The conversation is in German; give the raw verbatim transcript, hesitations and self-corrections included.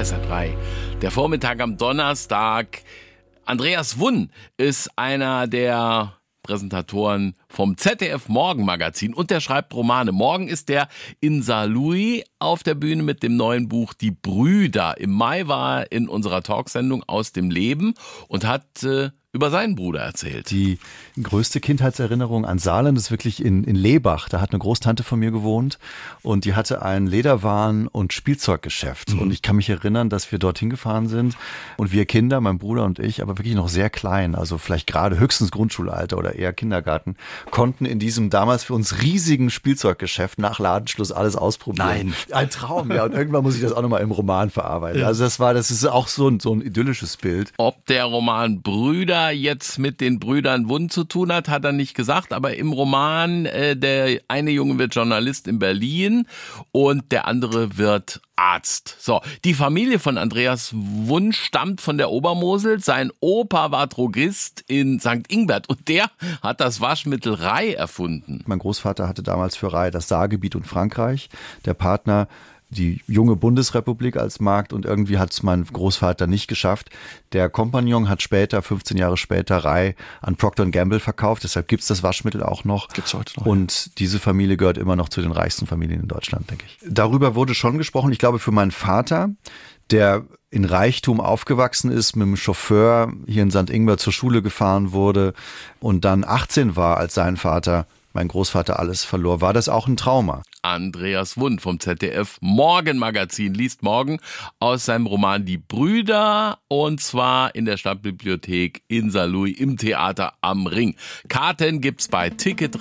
S R drei. Der Vormittag am Donnerstag. Andreas Wunn ist einer der Präsentatoren vom Z D F Morgenmagazin und der schreibt Romane. Morgen ist der in Saarlouis auf der Bühne mit dem neuen Buch Die Brüder. Im Mai war er in unserer Talksendung Aus dem Leben und hat äh, über seinen Bruder erzählt. Die größte Kindheitserinnerung an Saarland ist wirklich in, in Lebach. Da hat eine Großtante von mir gewohnt und die hatte ein Lederwaren- und Spielzeuggeschäft. Mhm. Und ich kann mich erinnern, dass wir dorthin gefahren sind und wir Kinder, mein Bruder und ich, aber wirklich noch sehr klein, also vielleicht gerade höchstens Grundschulalter oder eher Kindergarten, konnten in diesem damals für uns riesigen Spielzeuggeschäft nach Ladenschluss alles ausprobieren. Nein. Ein Traum, ja. Und irgendwann muss ich das auch nochmal im Roman verarbeiten. Also das war, das ist auch so ein, so ein idyllisches Bild. Ob der Roman Brüder jetzt mit den Brüdern Wunn zu tun hat, hat er nicht gesagt, aber im Roman, äh, der eine Junge wird Journalist in Berlin und der andere wird Arzt. So, die Familie von Andreas Wunn stammt von der Obermosel. Sein Opa war Drogist in Sankt Ingbert und der hat das Waschmittel Rai erfunden. Mein Großvater hatte damals für Rai das Saargebiet und Frankreich. Der Partner die junge Bundesrepublik als Markt und irgendwie hat es mein Großvater nicht geschafft. Der Kompagnon hat später, fünfzehn Jahre später, Rai an Procter and Gamble verkauft, deshalb gibt es das Waschmittel auch noch. Gibt's heute noch. Und diese Familie gehört immer noch zu den reichsten Familien in Deutschland, denke ich. Darüber wurde schon gesprochen, ich glaube für meinen Vater, der in Reichtum aufgewachsen ist, mit dem Chauffeur hier in Sankt Ingbert zur Schule gefahren wurde und dann achtzehn war, als sein Vater, mein Großvater, alles verlor, war das auch ein Trauma. Andreas Wunn vom Z D F Morgenmagazin liest morgen aus seinem Roman Die Brüder und zwar in der Stadtbibliothek in Saarlouis im Theater am Ring. Karten gibt's bei Ticket